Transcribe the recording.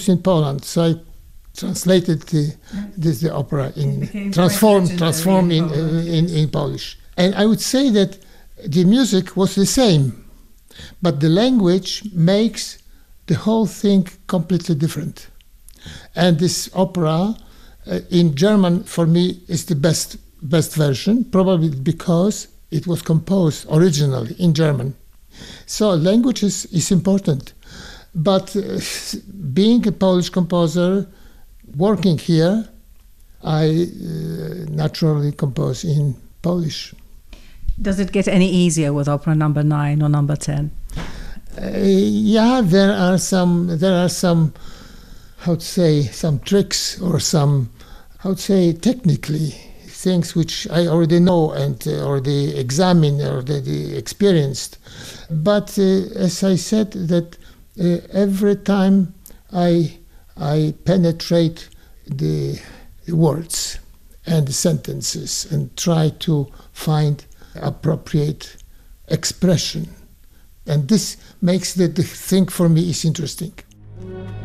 famous in Poland, so I translated the opera transformed in Polish. And I would say that the music was the same, but the language makes the whole thing completely different. And this opera in German, for me, is the best version, probably because it was composed originally in German. So language is important. But being a Polish composer, working here, I naturally compose in Polish. Does it get any easier with opera number 9 or number 10? Yeah, there are some, how to say, some tricks or some, how to say, technically things which I already know and already examined or already experienced. But as I said, that every time I penetrate the words and the sentences and try to find appropriate expression. And this makes the thing for me is interesting.